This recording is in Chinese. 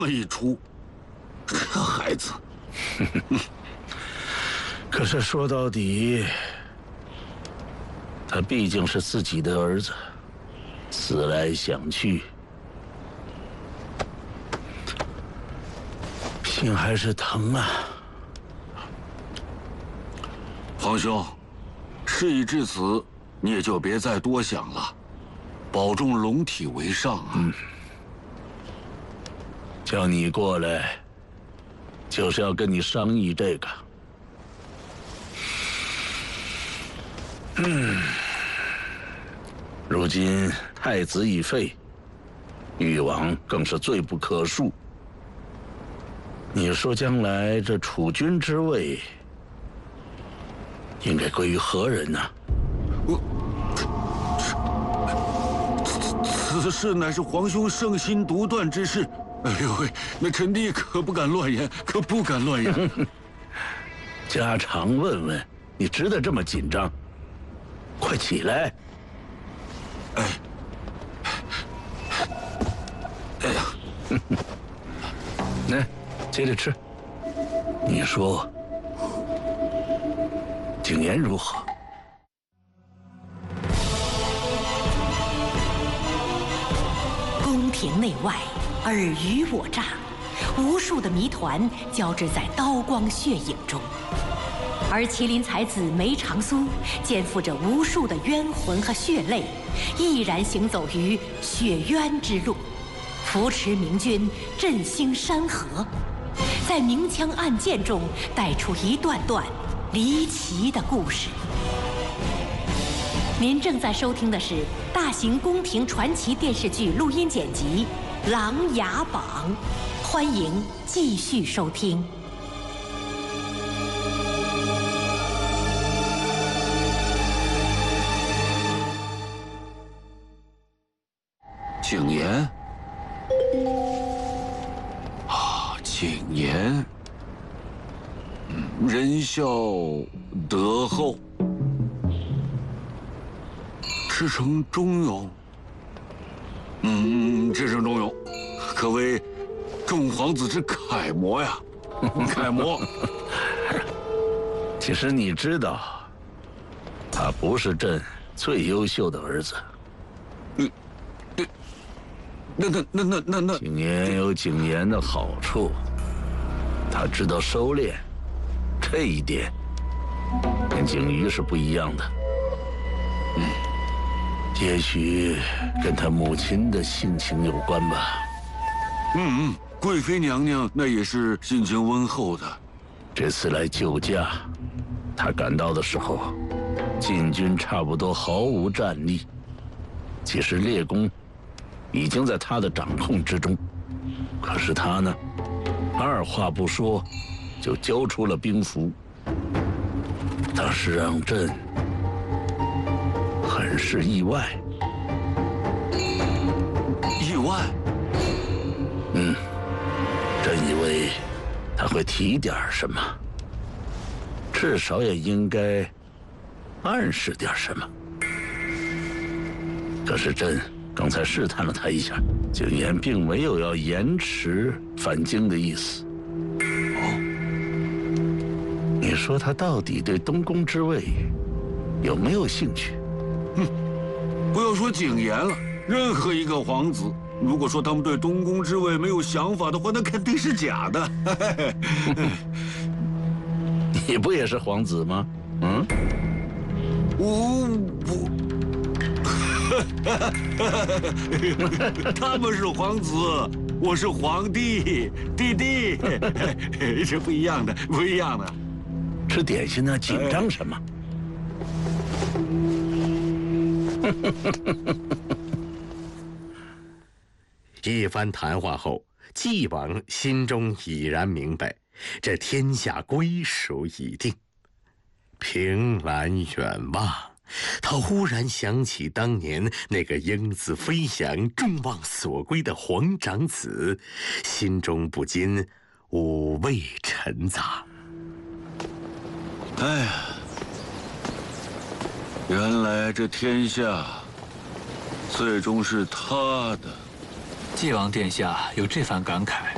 么一出，这孩子。 可是说到底，他毕竟是自己的儿子，思来想去，心还是疼啊。 皇兄，事已至此，你也就别再多想了，保重龙体为上啊。 叫你过来，就是要跟你商议这个。如今太子已废，誉王更是罪不可恕。你说将来这储君之位，应该归于何人呢？ 此事乃是皇兄圣心独断之事。哎呦喂，那臣弟可不敢乱言，可不敢乱言。 家常问问，你值得这么紧张？快起来！ 哎呀， 来，接着吃。你说，景言如何？ 宫廷内外，尔虞我诈，无数的谜团交织在刀光血影中。而麒麟才子梅长苏肩负着无数的冤魂和血泪，毅然行走于血冤之路，扶持明君振兴山河，在明枪暗箭中带出一段段离奇的故事。您正在收听的是大型宫廷传奇电视剧录音剪辑《琅琊榜》，欢迎继续收听。 景言啊，景言，仁孝德厚，赤诚忠勇。赤诚忠勇，可谓众皇子之楷模呀，楷模。 其实你知道，他不是朕最优秀的儿子。 那， 景言有景言的好处，他知道收敛，这一点跟景瑜是不一样的。也许跟他母亲的性情有关吧。 贵妃娘娘那也是性情温厚的。 这次来救驾，他赶到的时候，禁军差不多毫无战力。其实列公已经在他的掌控之中，可是他呢，二话不说就交出了兵符，当时让朕很是意外。 意外？ 朕以为他会提点什么，至少也应该暗示点什么。可是朕刚才试探了他一下，景言并没有要延迟返京的意思。你说他到底对东宫之位有没有兴趣？ 不要说景言了，任何一个皇子，如果说他们对东宫之位没有想法的话，那肯定是假的。 你不也是皇子吗？ 他们是皇子，我是皇帝，弟，是不一样的，不一样的。 吃点心呢，紧张什么？ 一番谈话后，纪王心中已然明白，这天下归属已定。凭栏远望，他忽然想起当年那个英姿飞翔、众望所归的皇长子，心中不禁五味陈杂。 哎呀，原来这天下最终是他的。 纪王殿下有这番感慨，